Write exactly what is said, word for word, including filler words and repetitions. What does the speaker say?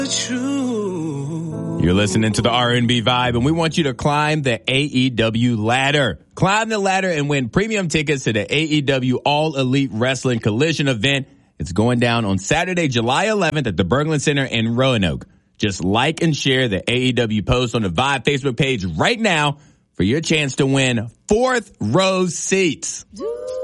You're listening to the R and B Vibe, and we want you to climb the A E W ladder. Climb the ladder and win premium tickets to the A E W All Elite Wrestling Collision event. It's going down on Saturday, July eleventh at the Berglund Center in Roanoke. Just like and share the A E W post on the Vibe Facebook page right now for your chance to win fourth row seats.